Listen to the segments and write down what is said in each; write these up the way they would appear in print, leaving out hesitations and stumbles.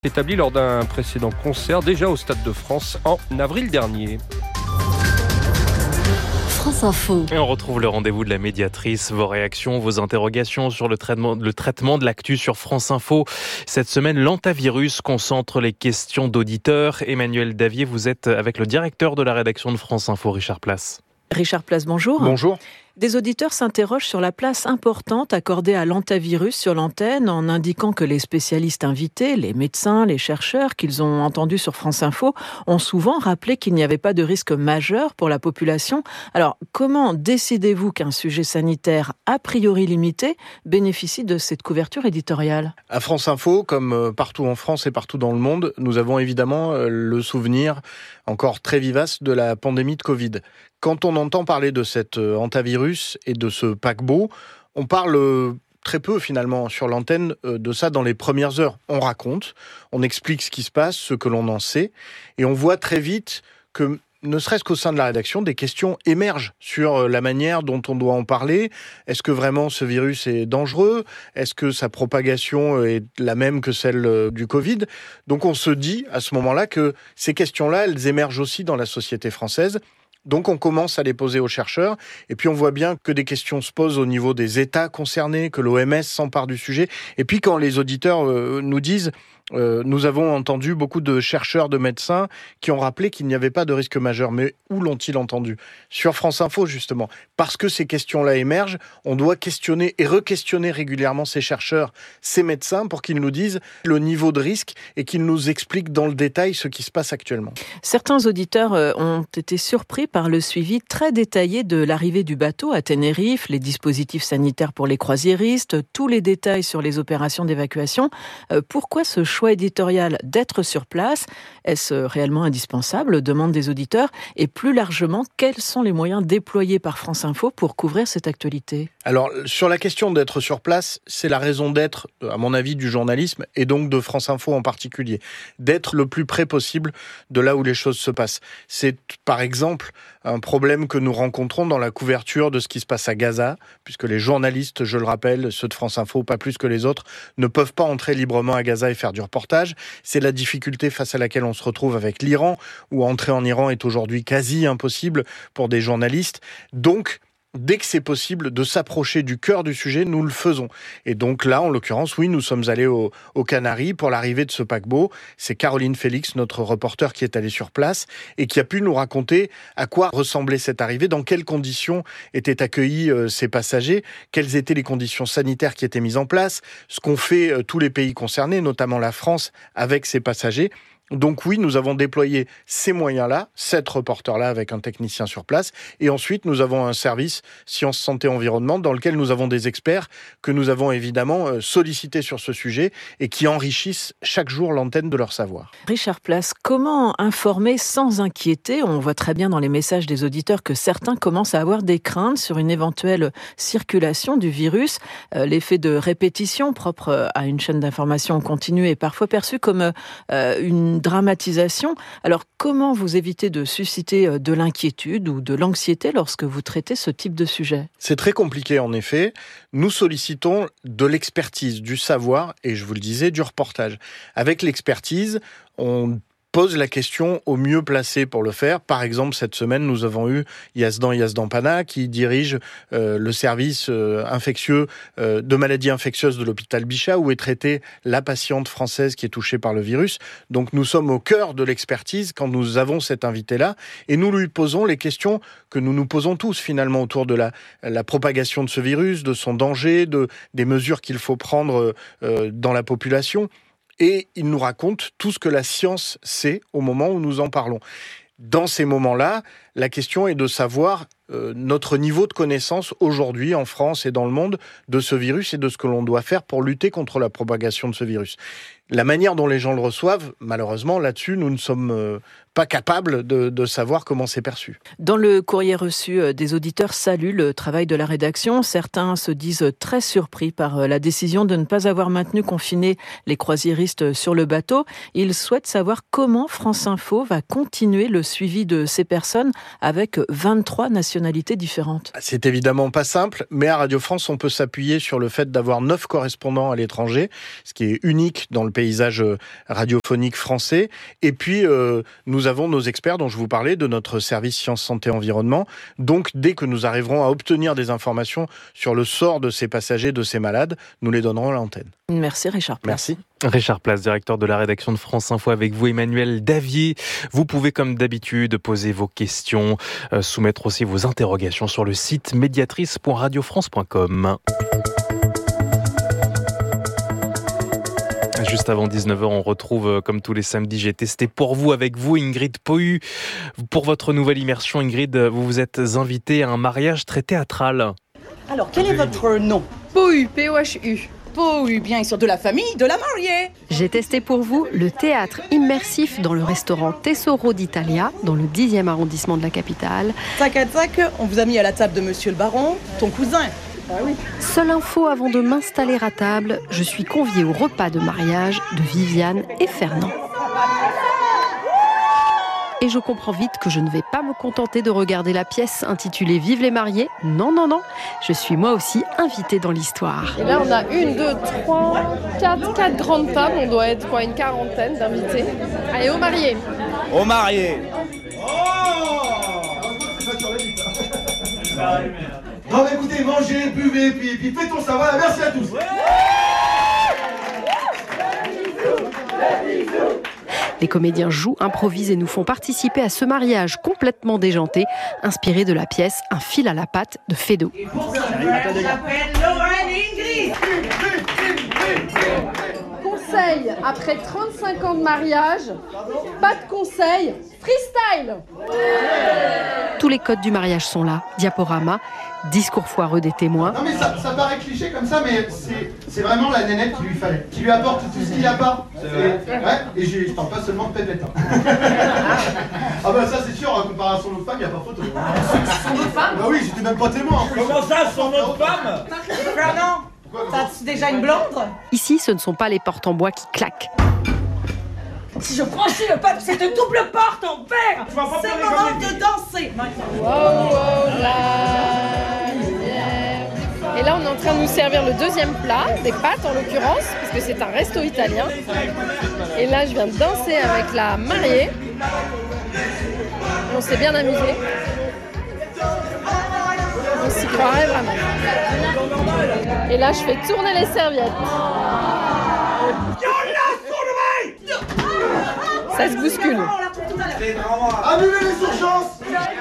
Établi lors d'un précédent concert déjà au Stade de France en avril dernier. France Info. Et on retrouve le rendez-vous de la médiatrice, vos réactions, vos interrogations sur le traitement de l'actu sur France Info. Cette semaine, l'antavirus concentre les questions d'auditeurs. Emmanuel Davier, vous êtes avec le directeur de la rédaction de France Info, Richard Place. Richard Place, bonjour. Bonjour. Des auditeurs s'interrogent sur la place importante accordée à l'antavirus sur l'antenne en indiquant que les spécialistes invités, les médecins, les chercheurs qu'ils ont entendus sur France Info ont souvent rappelé qu'il n'y avait pas de risque majeur pour la population. Alors, comment décidez-vous qu'un sujet sanitaire a priori limité bénéficie de cette couverture éditoriale ? À France Info, comme partout en France et partout dans le monde, nous avons évidemment le souvenir encore très vivace de la pandémie de Covid. Quand on entend parler de cet antavirus et de ce paquebot, on parle très peu finalement sur l'antenne de ça dans les premières heures. On raconte, on explique ce qui se passe, ce que l'on en sait, et on voit très vite que, ne serait-ce qu'au sein de la rédaction, des questions émergent sur la manière dont on doit en parler. Est-ce que vraiment ce virus est dangereux ? Est-ce que sa propagation est la même que celle du Covid ? Donc on se dit à ce moment-là que ces questions-là, elles émergent aussi dans la société française. Donc on commence à les poser aux chercheurs et puis on voit bien que des questions se posent au niveau des États concernés, que l'OMS s'empare du sujet. Et puis quand les auditeurs nous disent nous avons entendu beaucoup de chercheurs, de médecins qui ont rappelé qu'il n'y avait pas de risque majeur. Mais où l'ont-ils entendu ? Sur France Info, justement. Parce que ces questions-là émergent, on doit questionner et re-questionner régulièrement ces chercheurs, ces médecins, pour qu'ils nous disent le niveau de risque et qu'ils nous expliquent dans le détail ce qui se passe actuellement. Certains auditeurs ont été surpris par le suivi très détaillé de l'arrivée du bateau à Tenerife, les dispositifs sanitaires pour les croisiéristes, tous les détails sur les opérations d'évacuation. Pourquoi ce choix éditorial d'être sur place, est-ce réellement indispensable ? Demandent des auditeurs. Et plus largement, quels sont les moyens déployés par France Info pour couvrir cette actualité ? Alors, sur la question d'être sur place, c'est la raison d'être, à mon avis, du journalisme et donc de France Info en particulier. D'être le plus près possible de là où les choses se passent. C'est, par exemple, un problème que nous rencontrons dans la couverture de ce qui se passe à Gaza, puisque les journalistes, je le rappelle, ceux de France Info, pas plus que les autres, ne peuvent pas entrer librement à Gaza et faire du reportage. C'est la difficulté face à laquelle on se retrouve avec l'Iran, où entrer en Iran est aujourd'hui quasi impossible pour des journalistes. Donc, dès que c'est possible de s'approcher du cœur du sujet, nous le faisons. Et donc là, en l'occurrence, oui, nous sommes allés aux Canaries pour l'arrivée de ce paquebot. C'est Caroline Félix, notre reporter, qui est allée sur place et qui a pu nous raconter à quoi ressemblait cette arrivée, dans quelles conditions étaient accueillis ces passagers, quelles étaient les conditions sanitaires qui étaient mises en place, ce qu'ont fait tous les pays concernés, notamment la France, avec ces passagers. Donc oui, nous avons déployé ces moyens-là, 7 reporters-là avec un technicien sur place. Et ensuite, nous avons un service Sciences, Santé, Environnement dans lequel nous avons des experts que nous avons évidemment sollicités sur ce sujet et qui enrichissent chaque jour l'antenne de leur savoir. Richard Place, comment informer sans inquiéter ? On voit très bien dans les messages des auditeurs que certains commencent à avoir des craintes sur une éventuelle circulation du virus. L'effet de répétition propre à une chaîne d'information continue est parfois perçu comme une dramatisation. Alors, comment vous évitez de susciter de l'inquiétude ou de l'anxiété lorsque vous traitez ce type de sujet ? C'est très compliqué, en effet. Nous sollicitons de l'expertise, du savoir et, je vous le disais, du reportage. Avec l'expertise, on pose la question au mieux placé pour le faire. Par exemple, cette semaine, nous avons eu Yazdan Pana qui dirige le service infectieux de maladies infectieuses de l'hôpital Bichat où est traitée la patiente française qui est touchée par le virus. Donc nous sommes au cœur de l'expertise quand nous avons cet invité-là et nous lui posons les questions que nous nous posons tous finalement autour de la propagation de ce virus, de son danger, des mesures qu'il faut prendre dans la population. Et il nous raconte tout ce que la science sait au moment où nous en parlons. Dans ces moments-là, la question est de savoir notre niveau de connaissance aujourd'hui en France et dans le monde de ce virus et de ce que l'on doit faire pour lutter contre la propagation de ce virus. La manière dont les gens le reçoivent, malheureusement, là-dessus, nous ne sommes pas capables de savoir comment c'est perçu. Dans le courrier reçu, des auditeurs saluent le travail de la rédaction. Certains se disent très surpris par la décision de ne pas avoir maintenu confinés les croisiéristes sur le bateau. Ils souhaitent savoir comment France Info va continuer le suivi de ces personnes avec 23 nationalités nationalités différentes. C'est évidemment pas simple, mais à Radio France, on peut s'appuyer sur le fait d'avoir 9 correspondants à l'étranger, ce qui est unique dans le paysage radiophonique français. Et puis, nous avons nos experts dont je vous parlais, de notre service Sciences, Santé, Environnement. Donc, dès que nous arriverons à obtenir des informations sur le sort de ces passagers, de ces malades, nous les donnerons à l'antenne. Merci Richard Place. Merci. Richard Place, directeur de la rédaction de France Info, avec vous Emmanuel Davier. Vous pouvez comme d'habitude poser vos questions, soumettre aussi vos interrogations sur le site médiatrice.radiofrance.com. Juste avant 19h, on retrouve, comme tous les samedis, J'ai testé pour vous, avec vous, Ingrid Pohu. Pour votre nouvelle immersion, Ingrid, vous vous êtes invitée à un mariage très théâtral. Alors, quel est votre nom ? Pohu, P-O-H-U. Pohu, bien sûr, de la famille de la mariée. J'ai testé pour vous le théâtre immersif dans le restaurant Tesoro d'Italia, dans le 10e arrondissement de la capitale. Tac, on vous a mis à la table de monsieur le baron, ton cousin. Ah oui. Seule info avant de m'installer à table, je suis conviée au repas de mariage de Viviane et Fernand. Et je comprends vite que je ne vais pas me contenter de regarder la pièce intitulée « Vive les mariés ». Non, je suis moi aussi invitée dans l'histoire. Et là, on a 1, 2, 3, 4 grandes tables. On doit être une quarantaine d'invités. Allez, aux mariés. Aux mariés. Non mais écoutez, mangez, buvez, puis fêtons ça. Voilà, merci à tous. Les comédiens jouent, improvisent et nous font participer à ce mariage complètement déjanté, inspiré de la pièce Un fil à la patte de Feydeau. Conseil, après 35 ans de mariage, pas de conseil, freestyle. Tous les codes du mariage sont là, diaporama, discours foireux des témoins. Non mais ça paraît cliché comme ça, mais c'est vraiment la nénette qu'il lui fallait, qui lui apporte tout ce qu'il n'a pas. Et je parle pas seulement de pépette. Ah bah ça c'est sûr, en comparaison à son autre femme, il n'y a pas photo. Son autre femme ? Bah oui, j'étais même pas témoin en plus. Comment ça, son autre femme ? Fernand, t'as-tu déjà une blonde ? Ici, ce ne sont pas les portes en bois qui claquent. Si je franchis le pas de cette double porte en verre, c'est le moment de danser. Et là, on est en train de nous servir le deuxième plat, des pâtes en l'occurrence, parce que c'est un resto italien. Et là, je viens de danser avec la mariée. On s'est bien amusé. On s'y croirait vraiment. Et là, je fais tourner les serviettes. Ça se bouscule. Annulez les urgences.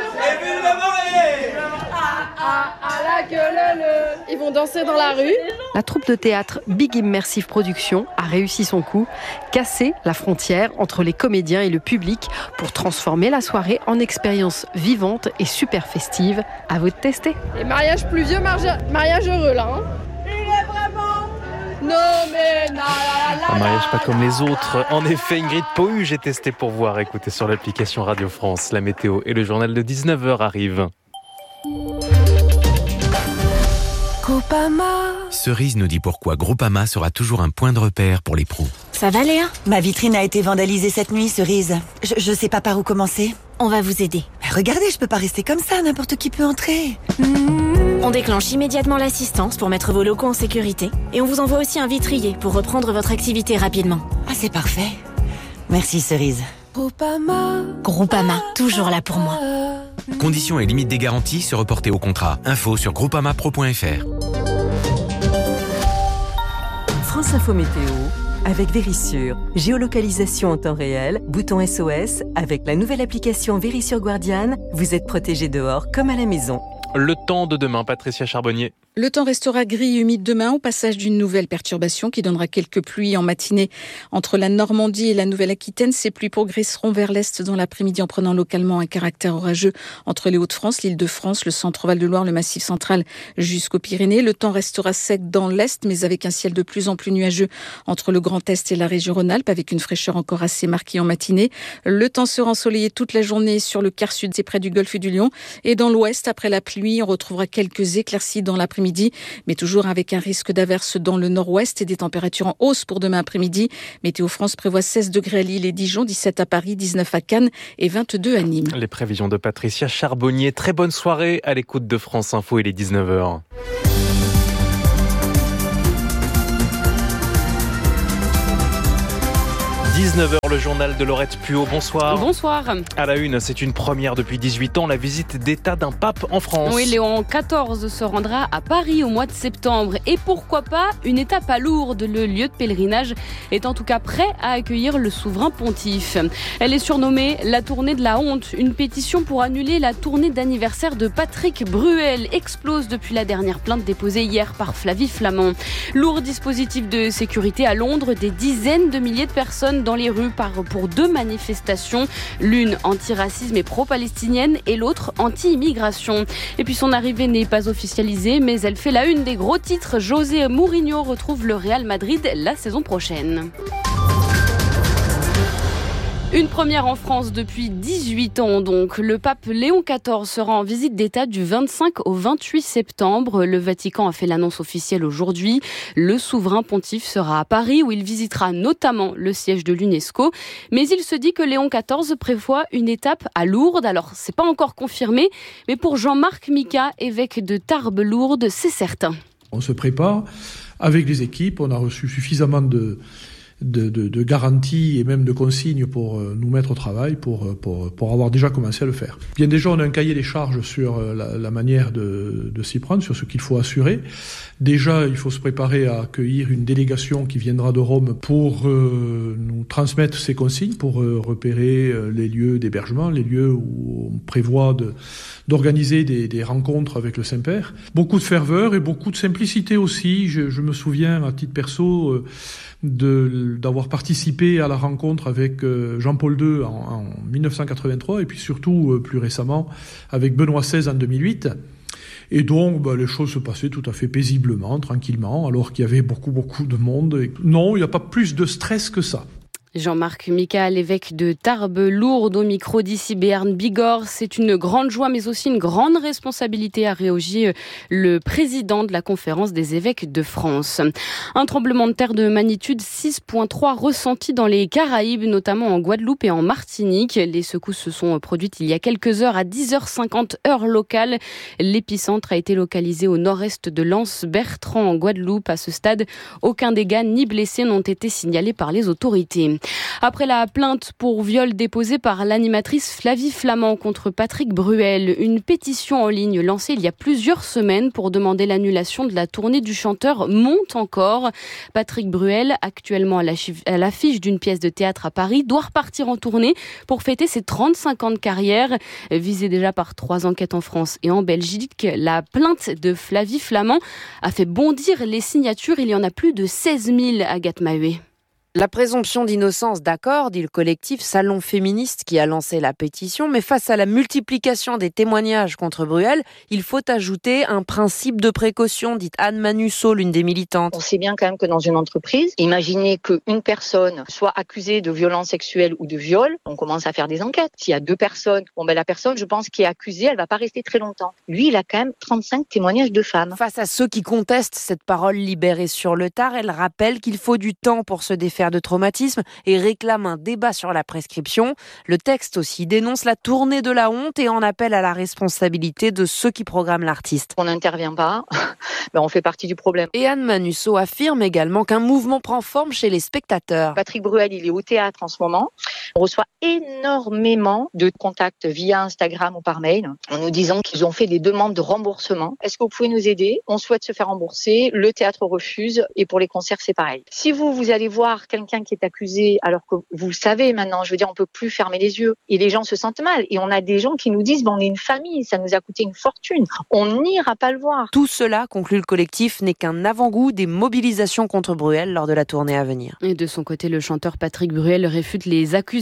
Ils vont danser dans la rue. La troupe de théâtre Big Immersive Production a réussi son coup, casser la frontière entre les comédiens et le public pour transformer la soirée en expérience vivante et super festive. À vous de tester. Et mariage pluvieux, mariage heureux là. Hein. Il est vraiment... Non mais Un mariage pas comme les autres. En effet, Ingrid Pohu, J'ai testé pour voir. Écoutez sur l'application Radio France. La météo et le journal de 19h arrivent. Groupama. Cerise nous dit pourquoi Groupama sera toujours un point de repère pour les pros. Ça va Léa ? Ma vitrine a été vandalisée cette nuit, Cerise. Je sais pas par où commencer. On va vous aider. Mais regardez, je peux pas rester comme ça, n'importe qui peut entrer. On déclenche immédiatement l'assistance pour mettre vos locaux en sécurité. Et on vous envoie aussi un vitrier pour reprendre votre activité rapidement. Ah, c'est parfait. Merci Cerise. Groupama, toujours là pour moi. Conditions et limites des garanties se reporter au contrat. Info sur groupamapro.fr. France Info Météo avec Vérissure. Géolocalisation en temps réel, bouton SOS. Avec la nouvelle application Vérissure Guardian, vous êtes protégé dehors comme à la maison. Le temps de demain, Patricia Charbonnier. Le temps restera gris et humide demain au passage d'une nouvelle perturbation qui donnera quelques pluies en matinée entre la Normandie et la Nouvelle-Aquitaine. Ces pluies progresseront vers l'est dans l'après-midi en prenant localement un caractère orageux entre les Hauts-de-France, l'Île-de-France, le centre-Val-de-Loire, le Massif central jusqu'aux Pyrénées. Le temps restera sec dans l'est mais avec un ciel de plus en plus nuageux entre le Grand Est et la région Rhône-Alpes avec une fraîcheur encore assez marquée en matinée. Le temps sera ensoleillé toute la journée sur le quart sud et près du golfe du Lion. Et dans l'ouest, après la pluie, on retrouvera quelques éclaircies dans l'après-midi après-midi, mais toujours avec un risque d'averse dans le nord-ouest et des températures en hausse pour demain après-midi. Météo France prévoit 16 degrés à Lille et Dijon, 17 à Paris, 19 à Cannes et 22 à Nîmes. Les prévisions de Patricia Charbonnier. Très bonne soirée à l'écoute de France Info, il est 19h. – 19h, le journal de Laurette Puot. Bonsoir. Bonsoir. À la une, c'est une première depuis 18 ans, la visite d'État d'un pape en France. Oui, Léon XIV se rendra à Paris au mois de septembre. Et pourquoi pas une étape à Lourdes. Le lieu de pèlerinage est en tout cas prêt à accueillir le souverain pontife. Elle est surnommée la tournée de la honte. Une pétition pour annuler la tournée d'anniversaire de Patrick Bruel explose depuis la dernière plainte déposée hier par Flavie Flament. Lourd dispositif de sécurité à Londres, des dizaines de milliers de personnes dans les rues pour 2 manifestations, l'une anti-racisme et pro-palestinienne et l'autre anti-immigration. Et puis son arrivée n'est pas officialisée, mais elle fait la une des gros titres. José Mourinho retrouve le Real Madrid la saison prochaine. Une première en France depuis 18 ans donc. Le pape Léon XIV sera en visite d'État du 25 au 28 septembre. Le Vatican a fait l'annonce officielle aujourd'hui. Le souverain pontife sera à Paris où il visitera notamment le siège de l'UNESCO. Mais il se dit que Léon XIV prévoit une étape à Lourdes. Alors, c'est pas encore confirmé, mais pour Jean-Marc Mika, évêque de Tarbes-Lourdes, c'est certain. On se prépare avec les équipes. On a reçu suffisamment de garanties et même de consignes pour nous mettre au travail, pour avoir déjà commencé à le faire. Bien déjà, on a un cahier des charges sur la manière de s'y prendre, sur ce qu'il faut assurer. Déjà, il faut se préparer à accueillir une délégation qui viendra de Rome pour nous transmettre ces consignes, pour repérer les lieux d'hébergement, les lieux où on prévoit d'organiser des rencontres avec le Saint-Père. Beaucoup de ferveur et beaucoup de simplicité aussi. Je me souviens, à titre perso, d'avoir participé à la rencontre avec Jean-Paul II en 1983 et puis surtout plus récemment avec Benoît XVI en 2008. Et donc, les choses se passaient tout à fait paisiblement, tranquillement, alors qu'il y avait beaucoup de monde. Et non, il n'y a pas plus de stress que ça. Jean-Marc Mika, l'évêque de Tarbes-Lourdes, au micro d'ici Béarn Bigorre. C'est une grande joie, mais aussi une grande responsabilité, a réagi le président de la conférence des évêques de France. Un tremblement de terre de magnitude 6.3 ressenti dans les Caraïbes, notamment en Guadeloupe et en Martinique. Les secousses se sont produites il y a quelques heures à 10h50 heure locale. L'épicentre a été localisé au nord-est de l'Anse-Bertrand en Guadeloupe. À ce stade, aucun dégât ni blessés n'ont été signalés par les autorités. Après la plainte pour viol déposée par l'animatrice Flavie Flament contre Patrick Bruel, une pétition en ligne lancée il y a plusieurs semaines pour demander l'annulation de la tournée du chanteur monte encore. Patrick Bruel, actuellement à l'affiche d'une pièce de théâtre à Paris, doit repartir en tournée pour fêter ses 35 ans de carrière. Visée déjà par 3 enquêtes en France et en Belgique, la plainte de Flavie Flament a fait bondir les signatures. Il y en a plus de 16 000, Agathe Maheuet. La présomption d'innocence, d'accord, dit le collectif Salon Féministe qui a lancé la pétition, mais face à la multiplication des témoignages contre Bruel, il faut ajouter un principe de précaution, dit Anne Manusseau, l'une des militantes. On sait bien quand même que dans une entreprise, imaginez qu'une personne soit accusée de violence sexuelle ou de viol, on commence à faire des enquêtes. S'il y a 2 personnes, la personne, je pense, qui est accusée, elle va pas rester très longtemps. Lui, il a quand même 35 témoignages de femmes. Face à ceux qui contestent cette parole libérée sur le tard, elle rappelle qu'il faut du temps pour se défaire de traumatisme et réclame un débat sur la prescription. Le texte aussi dénonce la tournée de la honte et en appelle à la responsabilité de ceux qui programment l'artiste. On n'intervient pas, on fait partie du problème. Et Anne Manusseau affirme également qu'un mouvement prend forme chez les spectateurs. Patrick Bruel, il est au théâtre en ce moment. On reçoit énormément de contacts via Instagram ou par mail en nous disant qu'ils ont fait des demandes de remboursement. Est-ce que vous pouvez nous aider ? On souhaite se faire rembourser, le théâtre refuse et pour les concerts c'est pareil. Si vous allez voir quelqu'un qui est accusé, alors que vous le savez maintenant, on peut plus fermer les yeux et les gens se sentent mal. Et on a des gens qui nous disent, on est une famille, ça nous a coûté une fortune, on n'ira pas le voir. Tout cela, conclut le collectif, n'est qu'un avant-goût des mobilisations contre Bruel lors de la tournée à venir. Et de son côté, le chanteur Patrick Bruel réfute les accusations de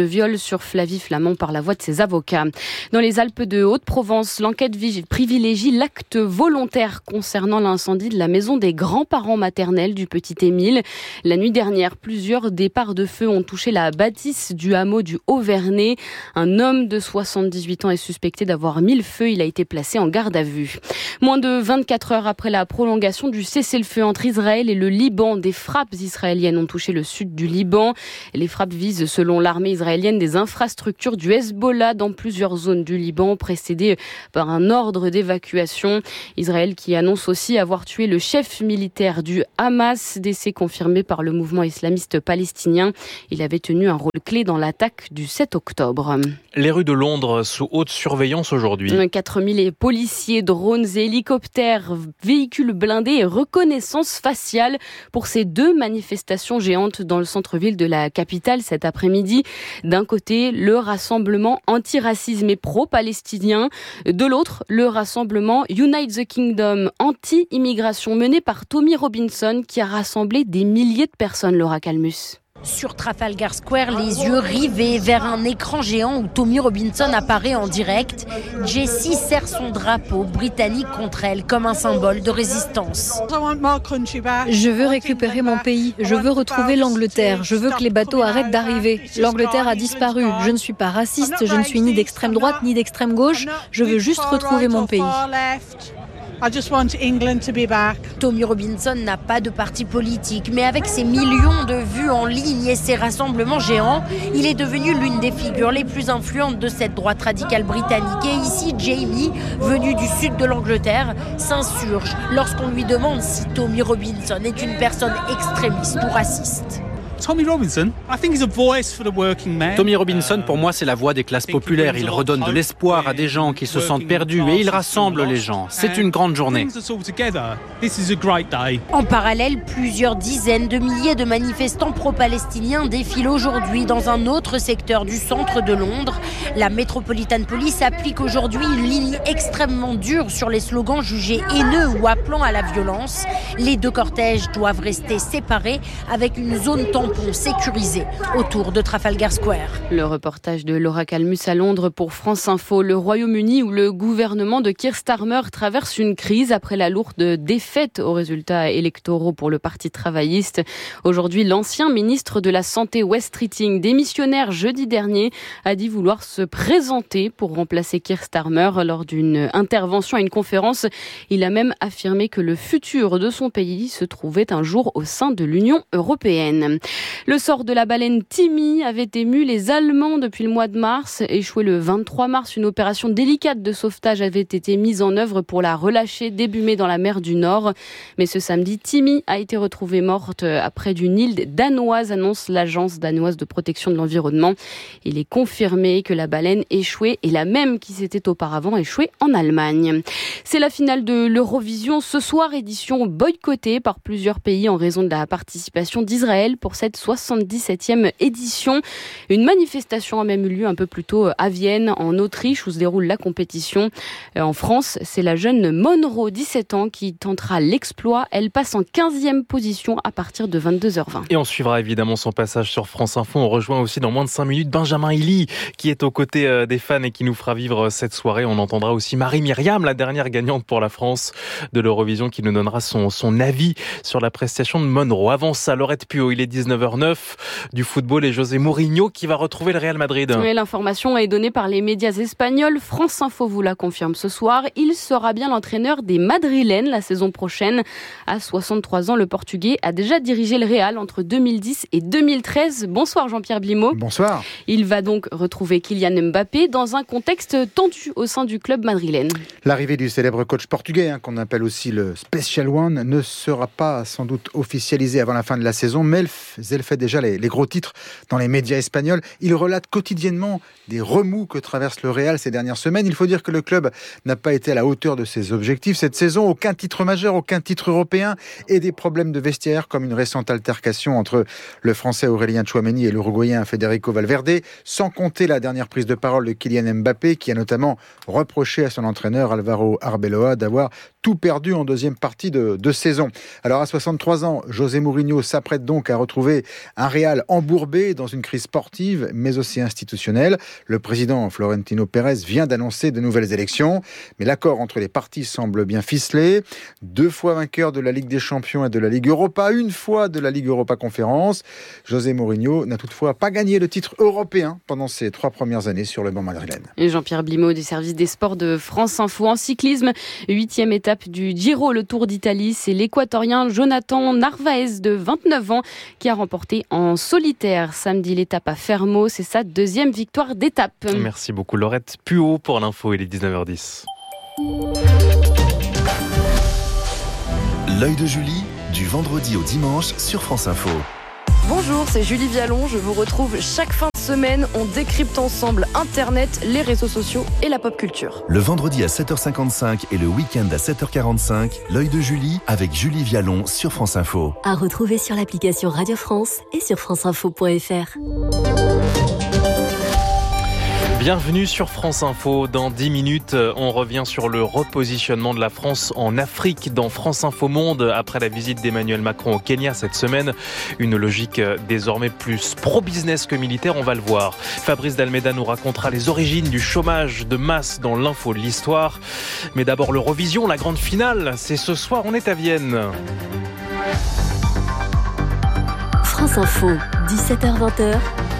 de viol sur Flavie Flament par la voix de ses avocats. Dans les Alpes de Haute-Provence, l'enquête privilégie l'acte volontaire concernant l'incendie de la maison des grands-parents maternels du petit Émile. La nuit dernière, plusieurs départs de feu ont touché la bâtisse du hameau du Haut-Vernay. Un homme de 78 ans est suspecté d'avoir mis le feu. Il a été placé en garde à vue. Moins de 24 heures après la prolongation du cessez-le-feu entre Israël et le Liban, des frappes israéliennes ont touché le sud du Liban. Les frappes visent, selon l'armée israélienne, des infrastructures du Hezbollah dans plusieurs zones du Liban, précédées par un ordre d'évacuation. Israël qui annonce aussi avoir tué le chef militaire du Hamas, décès confirmé par le mouvement islamiste palestinien. Il avait tenu un rôle clé dans l'attaque du 7 octobre. Les rues de Londres sous haute surveillance aujourd'hui. 4000 policiers, drones et hélicoptères, véhicules blindés et reconnaissance faciale pour ces deux manifestations géantes dans le centre-ville de la capitale cet après-midi. D'un côté, le rassemblement anti-racisme et pro-palestinien. De l'autre, le rassemblement Unite the Kingdom anti-immigration mené par Tommy Robinson qui a rassemblé des milliers de personnes, Laura Calmus. Sur Trafalgar Square, les yeux rivés vers un écran géant où Tommy Robinson apparaît en direct. Jessie serre son drapeau britannique contre elle comme un symbole de résistance. Je veux récupérer mon pays, je veux retrouver l'Angleterre, je veux que les bateaux arrêtent d'arriver. L'Angleterre a disparu, je ne suis pas raciste, je ne suis ni d'extrême droite ni d'extrême gauche, je veux juste retrouver mon pays. Tommy Robinson n'a pas de parti politique, mais avec ses millions de vues en ligne et ses rassemblements géants, il est devenu l'une des figures les plus influentes de cette droite radicale britannique. Et ici, Jamie, venu du sud de l'Angleterre, s'insurge lorsqu'on lui demande si Tommy Robinson est une personne extrémiste ou raciste. Tommy Robinson, pour moi, c'est la voix des classes populaires. Il redonne de l'espoir à des gens qui se sentent perdus et il rassemble les gens. C'est une grande journée. En parallèle, plusieurs dizaines de milliers de manifestants pro-palestiniens défilent aujourd'hui dans un autre secteur du centre de Londres. La Metropolitan Police applique aujourd'hui une ligne extrêmement dure sur les slogans jugés haineux ou appelant à la violence. Les deux cortèges doivent rester séparés avec une zone tampon sécurisée autour de Trafalgar Square. Le reportage de Laura Calmus à Londres pour France Info. Le Royaume-Uni, où le gouvernement de Keir Starmer traverse une crise après la lourde défaite aux résultats électoraux pour le Parti travailliste. Aujourd'hui, l'ancien ministre de la Santé Wes Streeting, démissionnaire jeudi dernier, a dit vouloir se présenter pour remplacer Keir Starmer lors d'une intervention à une conférence. Il a même affirmé que le futur de son pays se trouvait un jour au sein de l'Union européenne. Le sort de la baleine Timmy avait ému les Allemands depuis le mois de mars. Échouée le 23 mars, une opération délicate de sauvetage avait été mise en œuvre pour la relâcher début mai dans la mer du Nord. Mais ce samedi, Timmy a été retrouvée morte près d'une île danoise, annonce l'agence danoise de protection de l'environnement. Il est confirmé que la baleine échouée est la même qui s'était auparavant échouée en Allemagne. C'est la finale de l'Eurovision ce soir, édition boycottée par plusieurs pays en raison de la participation d'Israël pour cette 77e édition. Une manifestation a même eu lieu un peu plus tôt à Vienne, en Autriche, où se déroule la compétition. En France, c'est la jeune Monroe, 17 ans, qui tentera l'exploit. Elle passe en 15e position à partir de 22h20. Et on suivra évidemment son passage sur France Info. On rejoint aussi dans moins de 5 minutes Benjamin Hilly, qui est aux côtés des fans et qui nous fera vivre cette soirée. On entendra aussi Marie-Myriam, la dernière gagnante pour la France de l'Eurovision, qui nous donnera son avis sur la prestation de Monroe. Avant ça, Laurette Puot, il est 19h09, du football et José Mourinho qui va retrouver le Real Madrid. Oui, l'information est donnée par les médias espagnols. France Info vous la confirme ce soir. Il sera bien l'entraîneur des Madrilènes la saison prochaine. À 63 ans, le Portugais a déjà dirigé le Real entre 2010 et 2013. Bonsoir Jean-Pierre Blimaud. Bonsoir. Il va donc retrouver Kylian Mbappé dans un contexte tendu au sein du club madrilène. L'arrivée du célèbre coach portugais, qu'on appelle aussi le Special One, ne sera pas sans doute officialisée avant la fin de la saison, mais elle fait déjà les gros titres dans les médias espagnols. Il relate quotidiennement des remous que traverse le Real ces dernières semaines. Il faut dire que le club n'a pas été à la hauteur de ses objectifs cette saison. Aucun titre majeur, aucun titre européen et des problèmes de vestiaire comme une récente altercation entre le Français Aurélien Tchouaméni et l'Uruguayen Federico Valverde, sans compter la dernière prise de parole de Kylian Mbappé qui a notamment reproché à son entraîneur Alvaro Arbeloa d'avoir tout perdu en deuxième partie de de saison. Alors à 63 ans, José Mourinho s'apprête donc à retrouver un Real embourbé dans une crise sportive, mais aussi institutionnelle. Le président Florentino Pérez vient d'annoncer de nouvelles élections, mais l'accord entre les partis semble bien ficelé. 2 fois vainqueur de la Ligue des Champions et de la Ligue Europa, 1 fois de la Ligue Europa Conférence. José Mourinho n'a toutefois pas gagné le titre européen pendant ses 3 premières années sur le banc madrilène. Et Jean-Pierre Blimaud du service des sports de France Info. En cyclisme, 8e étape du Giro, le Tour d'Italie. C'est l'Équatorien Jonathan Narvaez de 29 ans qui a remporté en solitaire samedi l'étape à Fermo. C'est sa 2e victoire d'étape. Merci beaucoup Laurette Puot pour l'info. Il est 19h10. L'œil de Julie, du vendredi au dimanche sur France Info. Bonjour, c'est Julie Vialon. Je vous retrouve chaque fin de semaine. On décrypte ensemble Internet, les réseaux sociaux et la pop culture. Le vendredi à 7h55 et le week-end à 7h45, l'œil de Julie avec Julie Vialon sur France Info. À retrouver sur l'application Radio France et sur franceinfo.fr. Bienvenue sur France Info. Dans 10 minutes, on revient sur le repositionnement de la France en Afrique dans France Info Monde après la visite d'Emmanuel Macron au Kenya cette semaine. Une logique désormais plus pro-business que militaire, on va le voir. Fabrice Dalméda nous racontera les origines du chômage de masse dans l'info de l'histoire. Mais d'abord l'Eurovision, la grande finale, c'est ce soir, on est à Vienne. France Info, 17h-20h.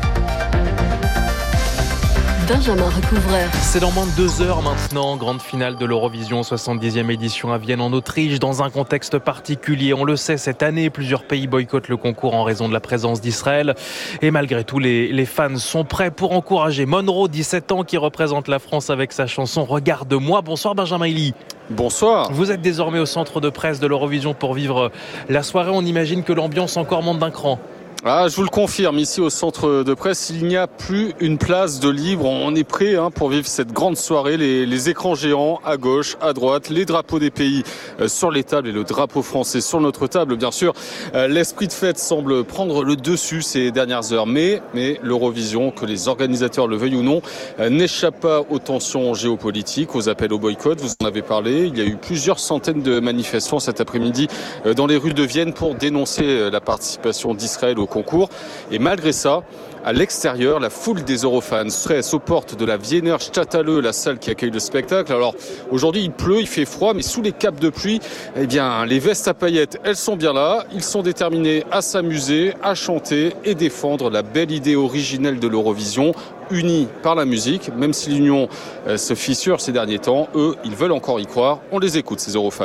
Benjamin Recouvreur. C'est dans moins de 2 heures maintenant, grande finale de l'Eurovision, 70e édition à Vienne en Autriche, dans un contexte particulier. On le sait, cette année, plusieurs pays boycottent le concours en raison de la présence d'Israël. Et malgré tout, les fans sont prêts pour encourager Monroe, 17 ans, qui représente la France avec sa chanson « Regarde-moi ». Bonsoir Benjamin Elie. Bonsoir. Vous êtes désormais au centre de presse de l'Eurovision pour vivre la soirée. On imagine que l'ambiance encore monte d'un cran. Ah, je vous le confirme, ici au centre de presse, il n'y a plus une place de libre. On est prêt pour vivre cette grande soirée. Les écrans géants à gauche, à droite, les drapeaux des pays sur les tables et le drapeau français sur notre table, bien sûr. L'esprit de fête semble prendre le dessus ces dernières heures. Mais l'Eurovision, que les organisateurs le veuillent ou non, n'échappe pas aux tensions géopolitiques, aux appels au boycott. Vous en avez parlé. Il y a eu plusieurs centaines de manifestants cet après-midi dans les rues de Vienne pour dénoncer la participation d'Israël au concours. Et malgré ça, à l'extérieur, la foule des Eurofans stresse aux portes de la Wiener Stadthalle, la salle qui accueille le spectacle. Alors aujourd'hui, il pleut, il fait froid, mais sous les capes de pluie, eh bien, les vestes à paillettes, elles sont bien là. Ils sont déterminés à s'amuser, à chanter et défendre la belle idée originelle de l'Eurovision, unis par la musique. Même si l'union se fissure ces derniers temps, eux, ils veulent encore y croire. On les écoute, ces Eurofans.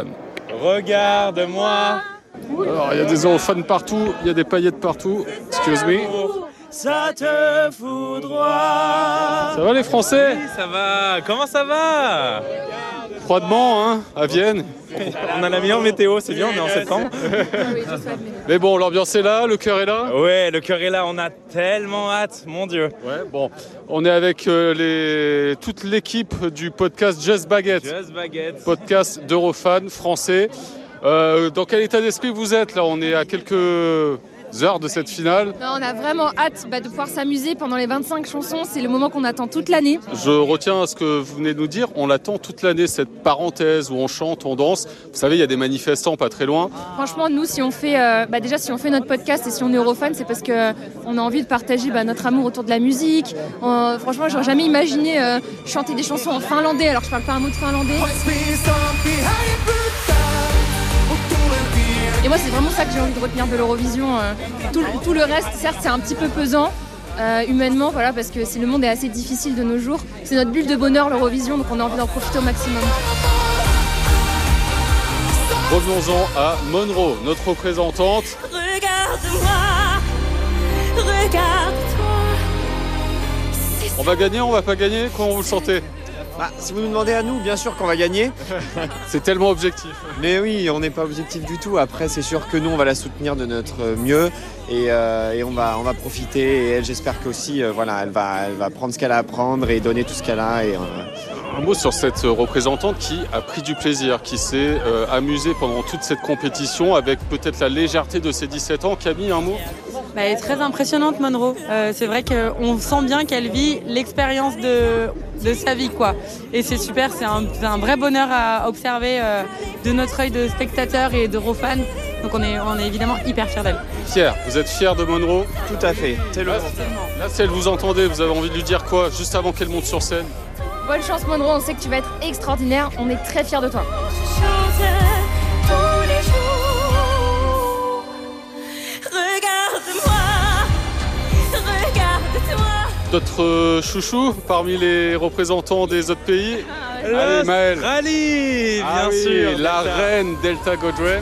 Regarde-moi. Alors, il y a des Eurofans partout, il y a des paillettes partout. Excuse me. Ça te foudroie. Ça va les Français? Oui, ça va. Comment ça va? Froidement, à Vienne. On a la meilleure météo, c'est bien, on est en septembre. Mais bon, l'ambiance est là, le cœur est là. Ouais, le cœur est là, on a tellement hâte, mon Dieu. Ouais, bon, on est avec toute l'équipe du podcast Just Baguette. Just Baguette. Podcast d'Eurofans français. Dans quel état d'esprit vous êtes là? On est à quelques heures de cette finale. Non, on a vraiment hâte de pouvoir s'amuser pendant les 25 chansons. C'est le moment qu'on attend toute l'année. Je retiens ce que vous venez de nous dire. On l'attend toute l'année, cette parenthèse où on chante, on danse. Vous savez, il y a des manifestants pas très loin. Franchement, nous, si on fait, si on fait notre podcast et si on est Eurofan, c'est parce qu'on a envie de partager notre amour autour de la musique. Franchement, j'aurais jamais imaginé chanter des chansons en finlandais alors que je parle pas un mot de finlandais. Et moi, c'est vraiment ça que j'ai envie de retenir de l'Eurovision. Tout le reste, certes, c'est un petit peu pesant, humainement, voilà, parce que le monde est assez difficile de nos jours. C'est notre bulle de bonheur, l'Eurovision, donc on a envie d'en profiter au maximum. Revenons-en à Monroe, notre représentante. Regarde-moi, regarde-toi. On va gagner, on va pas gagner? Comment vous le sentez? Si vous nous demandez à nous, bien sûr qu'on va gagner. C'est tellement objectif. Mais oui, on n'est pas objectif du tout. Après, c'est sûr que nous, on va la soutenir de notre mieux et on va profiter. Et elle, j'espère qu'aussi, elle va prendre ce qu'elle a à prendre et donner tout ce qu'elle a. Un mot sur cette représentante qui a pris du plaisir, qui s'est amusée pendant toute cette compétition avec peut-être la légèreté de ses 17 ans. Camille, un mot? Elle est très impressionnante, Monroe. C'est vrai qu'on sent bien qu'elle vit l'expérience de sa vie, quoi. Et c'est super, c'est un vrai bonheur à observer de notre œil de spectateur et de fans. Donc on est évidemment hyper fiers d'elle. Fier, vous êtes fier de Monroe? Tout à fait, c'est le Là, si elle vous entendait, vous avez envie de lui dire quoi, juste avant qu'elle monte sur scène? Bonne chance Monroe, on sait que tu vas être extraordinaire, on est très fiers de toi. D'autres chouchous parmi les représentants des autres pays? Allez, Maëlle. Rally, bien sûr. La reine Delta Goodrem.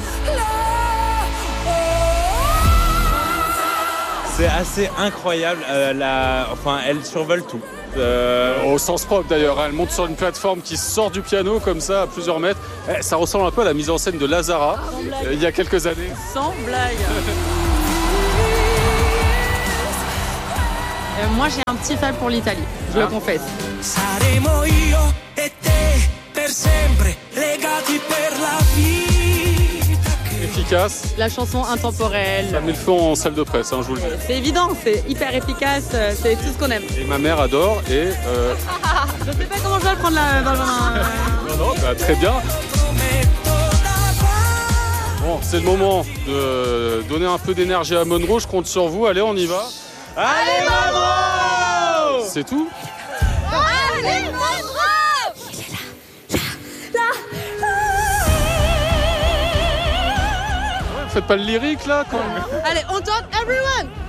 C'est assez incroyable. Elle survole tout. Au sens propre d'ailleurs, elle monte sur une plateforme qui sort du piano comme ça à plusieurs mètres. Ça ressemble un peu à la mise en scène de Lazara il y a quelques années. Sans blague. Moi j'ai un petit faible pour l'Italie, je le confesse. Efficace. La chanson intemporelle. Ça met le feu en salle de presse, je vous le dis. C'est évident, c'est hyper efficace, c'est tout ce qu'on aime. Et ma mère adore et... Je sais pas comment je dois le prendre là, Benjamin. Non, très bien. Bon, c'est le moment de donner un peu d'énergie à Monroe, je compte sur vous, allez on y va. Allez Monroe! C'est tout? Allez Monroe! Faites pas le lyrique là quand même. Allez, on tente everyone!